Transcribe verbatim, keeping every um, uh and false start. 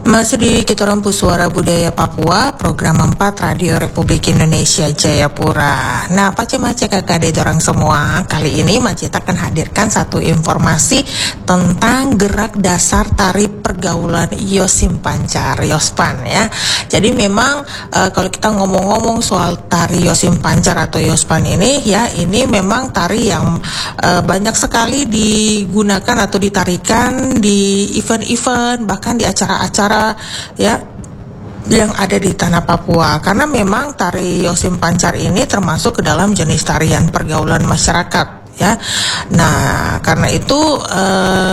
Masih di Kitorang Suara Budaya Papua, program empat Radio Republik Indonesia Jayapura. Nah, pace-mace kakak dorang semua. Kali ini Macita akan hadirkan satu informasi tentang gerak dasar tari pergaulan Yosim Pancar, Yospan ya. Jadi memang uh, kalau kita ngomong-ngomong soal tari Yosim Pancar atau Yospan ini ya, ini memang tari yang uh, banyak sekali digunakan atau ditarikan di event-event, bahkan di acara-acara ya yang ada di tanah Papua, karena memang tari Yosim Pancar ini termasuk ke dalam jenis tarian pergaulan masyarakat ya. Nah, karena itu eh,